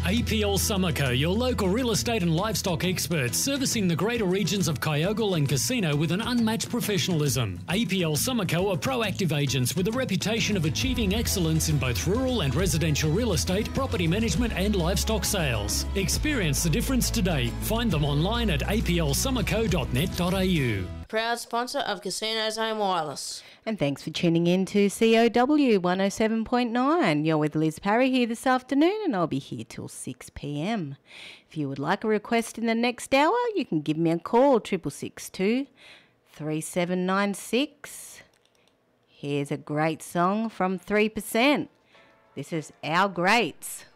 APL Summerco, your local real estate and livestock experts, servicing the greater regions of Kyogle and Casino with an unmatched professionalism. APL Summerco are proactive agents with a reputation of achieving excellence in both rural and residential real estate, property management and livestock sales. Experience the difference today. Find them online at aplsummerco.net.au. Proud sponsor of Casinos Home Wireless. And thanks for tuning in to COW 107.9. You're with Liz Parry here this afternoon, and I'll be here till 6 p.m. If you would like a request in the next hour, you can give me a call, 6662 3796. Here's a great song from 3%. This is Our Greats.